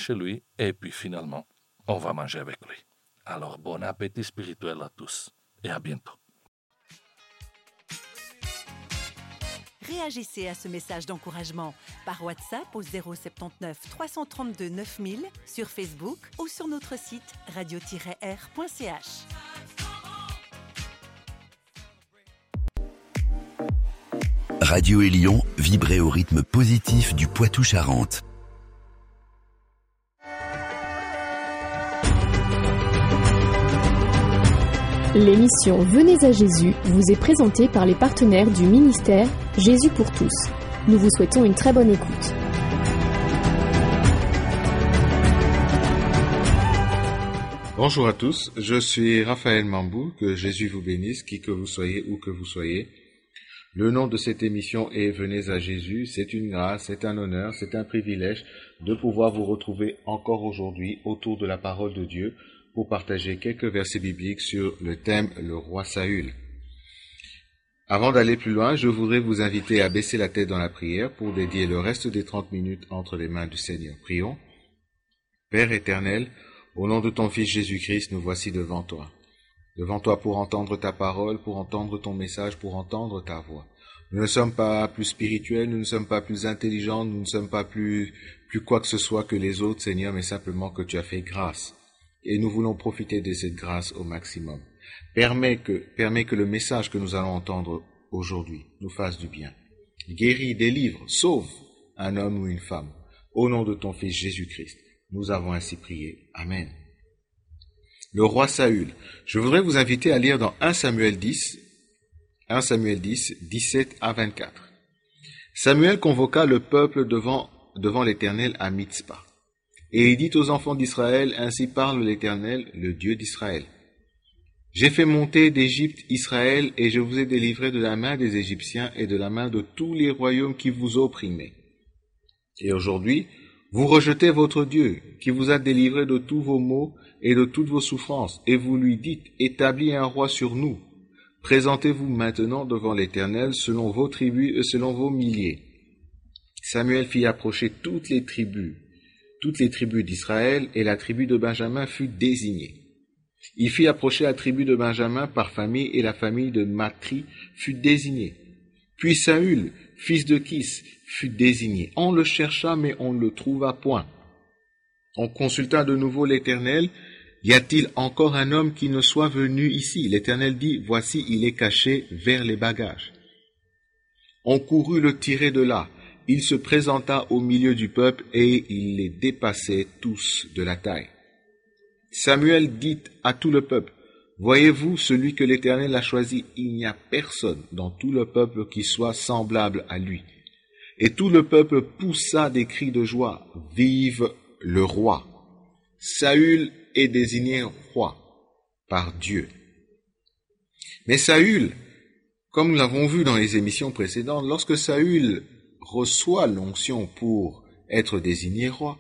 chez lui et puis finalement, on va manger avec lui. Alors bon appétit spirituel à tous et à bientôt. Réagissez à ce message d'encouragement par WhatsApp au 079 332 9000, sur Facebook ou sur notre site radio-r.ch. Radio Élion, vibrez au rythme positif du Poitou-Charentes. L'émission Venez à Jésus vous est présentée par les partenaires du ministère Jésus pour tous. Nous vous souhaitons une très bonne écoute. Bonjour à tous, je suis Raphaël Mambou, que Jésus vous bénisse, qui que vous soyez, où que vous soyez. Le nom de cette émission est Venez à Jésus. C'est une grâce, c'est un honneur, c'est un privilège de pouvoir vous retrouver encore aujourd'hui autour de la parole de Dieu pour partager quelques versets bibliques sur le thème le roi Saül. Avant d'aller plus loin, je voudrais vous inviter à baisser la tête dans la prière pour dédier le reste des 30 minutes entre les mains du Seigneur. Prions. Père éternel, au nom de ton Fils Jésus-Christ, nous voici devant toi. Devant toi pour entendre ta parole, pour entendre ton message, pour entendre ta voix. Nous ne sommes pas plus spirituels, nous ne sommes pas plus intelligents, nous ne sommes pas plus quoi que ce soit que les autres, Seigneur, mais simplement que tu as fait grâce. Et nous voulons profiter de cette grâce au maximum. Permets que le message que nous allons entendre aujourd'hui nous fasse du bien. Guéris, délivre, sauve un homme ou une femme. Au nom de ton Fils Jésus-Christ, nous avons ainsi prié. Amen. Le roi Saül. Je voudrais vous inviter à lire dans 1 Samuel 10, 17 à 24. Samuel convoqua le peuple devant l'Éternel à Mitzpah. Et il dit aux enfants d'Israël, ainsi parle l'Éternel, le Dieu d'Israël. J'ai fait monter d'Égypte Israël, et je vous ai délivré de la main des Égyptiens et de la main de tous les royaumes qui vous opprimaient. Et aujourd'hui, vous rejetez votre Dieu, qui vous a délivré de tous vos maux et de toutes vos souffrances, et vous lui dites, établis un roi sur nous. Présentez-vous maintenant devant l'Éternel selon vos tribus et selon vos milliers. Samuel fit approcher toutes les tribus d'Israël, et la tribu de Benjamin fut désignée. Il fit approcher la tribu de Benjamin par famille, et la famille de Matri fut désignée. Puis Saül, fils de Kis, fut désigné. On le chercha, mais on ne le trouva point. On consulta de nouveau l'Éternel. Y a-t-il encore un homme qui ne soit venu ici? L'Éternel dit, voici, il est caché vers les bagages. On courut le tirer de là. Il se présenta au milieu du peuple et il les dépassait tous de la taille. Samuel dit à tout le peuple, voyez-vous celui que l'Éternel a choisi, il n'y a personne dans tout le peuple qui soit semblable à lui. Et tout le peuple poussa des cris de joie, vive le roi. Saül est désigné roi par Dieu. Mais Saül, comme nous l'avons vu dans les émissions précédentes, lorsque Saül reçoit l'onction pour être désigné roi,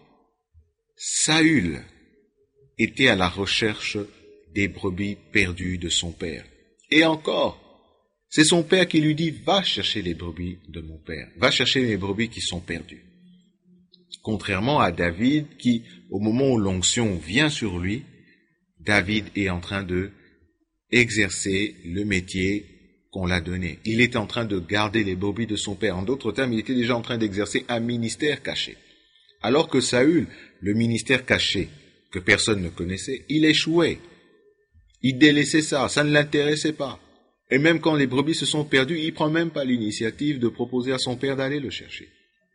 Saül était à la recherche des brebis perdues de son père. Et encore, c'est son père qui lui dit, va chercher les brebis de mon père, va chercher les brebis qui sont perdues. Contrairement à David qui, au moment où l'onction vient sur lui, David est en train de exercer le métier qu'on l'a donné. Il est en train de garder les brebis de son père. En d'autres termes, il était déjà en train d'exercer un ministère caché. Alors que Saül, le ministère caché, que personne ne connaissait, il échouait. Il délaissait ça ne l'intéressait pas. Et même quand les brebis se sont perdues, il ne prend même pas l'initiative de proposer à son père d'aller le chercher.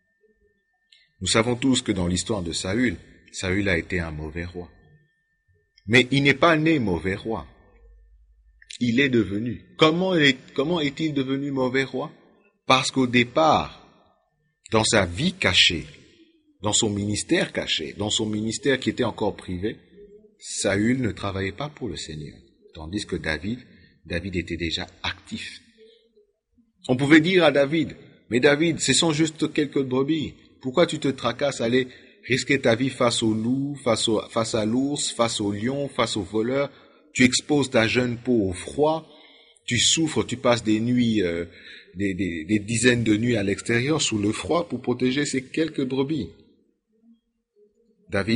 Nous savons tous que dans l'histoire de Saül, Saül a été un mauvais roi. Mais il n'est pas né mauvais roi. Il est devenu. Comment est-il devenu mauvais roi? Parce qu'au départ, dans sa vie cachée, dans son ministère caché, dans son ministère qui était encore privé, Saül ne travaillait pas pour le Seigneur. Tandis que David était déjà actif. On pouvait dire à David, mais David, ce sont juste quelques brebis. Pourquoi tu te tracasses à aller risquer ta vie face au loup, face à l'ours, face au lion, face au voleur? Tu exposes ta jeune peau au froid, tu souffres, tu passes des nuits, des dizaines de nuits à l'extérieur sous le froid pour protéger ces quelques brebis. David